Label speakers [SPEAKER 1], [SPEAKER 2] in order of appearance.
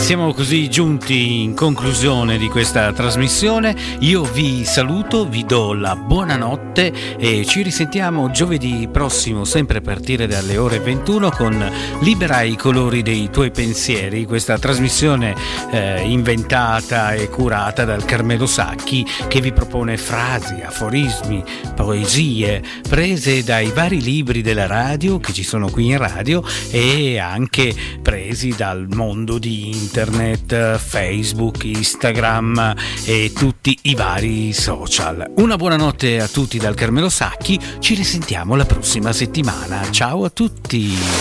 [SPEAKER 1] Siamo così giunti in conclusione di questa trasmissione. Io vi saluto, vi do la buonanotte e ci risentiamo giovedì prossimo, sempre a partire dalle ore 21, con Libera i colori dei tuoi pensieri, questa trasmissione inventata e curata dal Carmelo Sacchi, che vi propone frasi, aforismi, poesie prese dai vari libri della radio che ci sono qui in radio e anche presi dal mondo di internet, Facebook, Instagram e tutti i vari social. Una buonanotte a tutti dal Carmelo Sacchi, ci risentiamo la prossima settimana. Ciao a tutti!